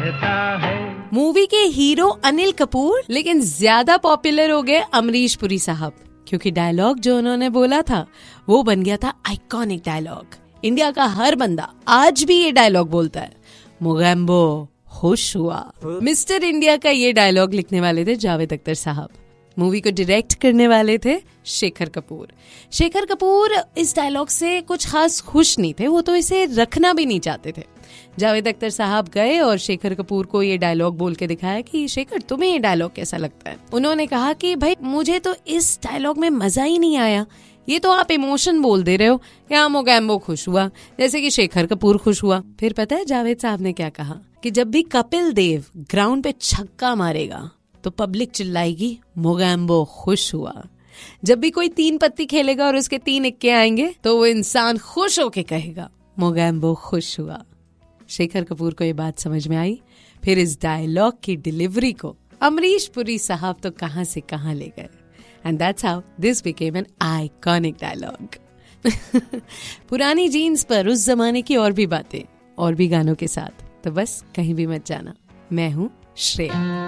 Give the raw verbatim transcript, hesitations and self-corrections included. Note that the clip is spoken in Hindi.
करता है। मूवी के हीरो अनिल कपूर, लेकिन ज्यादा पॉपुलर हो गए अमरीश पुरी साहब, क्योंकि डायलॉग जो उन्होंने बोला था वो बन गया था आइकॉनिक डायलॉग। इंडिया का हर बंदा आज भी ये डायलॉग बोलता है, मोगैम्बो खुश हुआ। मिस्टर इंडिया का ये डायलॉग लिखने वाले थे जावेद अख्तर साहब। मूवी को डायरेक्ट करने वाले थे शेखर कपूर। शेखर कपूर इस डायलॉग से कुछ खास खुश नहीं थे, वो तो इसे रखना भी नहीं चाहते थे। जावेद अख्तर साहब गए और शेखर कपूर को ये डायलॉग बोल के दिखाया कि शेखर तुम्हें ये डायलॉग कैसा लगता है। उन्होंने कहा कि भाई मुझे तो इस डायलॉग में मजा ही नहीं आया, ये तो आप इमोशन बोल दे रहे हो, यहाँ मोगैम्बो खुश हुआ जैसे कि शेखर कपूर खुश हुआ। फिर पता है जावेद साहब ने क्या कहा कि जब भी कपिल देव ग्राउंड पे छक्का मारेगा तो पब्लिक चिल्लाएगी मोगैम्बो खुश हुआ। जब भी कोई तीन पत्ती खेलेगा और उसके तीन इक्के आएंगे तो वो इंसान खुश होके कहेगा मोगैम्बो खुश हुआ। शेखर कपूर को ये बात समझ में आई। फिर इस डायलॉग की डिलीवरी को अमरीश पुरी साहब तो कहां से कहां ले गए, and that's how this became an iconic dialogue. पुरानी जीन्स पर उस जमाने की और भी बातें और भी गानों के साथ, तो बस कहीं भी मत जाना। मैं हूँ श्रेया।